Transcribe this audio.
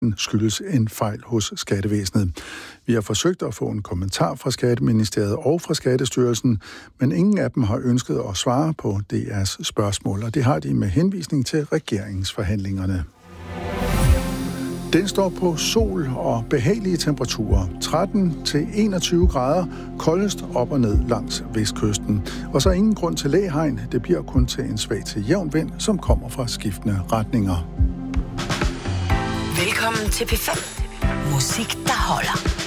skyldes en fejl hos Skattevæsenet. Vi har forsøgt at få en kommentar fra Skatteministeriet og fra Skattestyrelsen, men ingen af dem har ønsket at svare på DR's spørgsmål, og det har de med henvisning til regeringsforhandlingerne. Den står på sol og behagelige temperaturer, 13-21 grader, koldest op og ned langs vestkysten. Og så ingen grund til læhegn, det bliver kun til en svag til jævn vind, som kommer fra skiftende retninger. Velkommen til P5. Musik, der holder.